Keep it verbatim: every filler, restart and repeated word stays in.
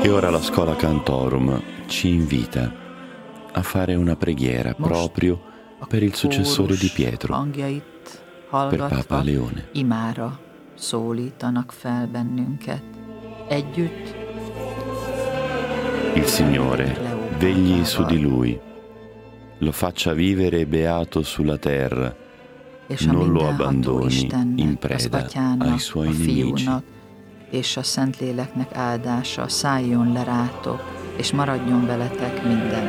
E ora la Schola Cantorum ci invita a fare una preghiera proprio per il successore di Pietro, hangjait per hallgatva Papa Leone. imára szólítanak fel bennünket. Együtt Il Signore vegli su di lui, lo faccia vivere beato sulla terra, és a non lo mindenható abbandoni Istennek, in az preda ai Atyának, suoi a nemici. Fiúnak és a Szentléleknek áldása szálljon le rátok, és maradjon veletek minden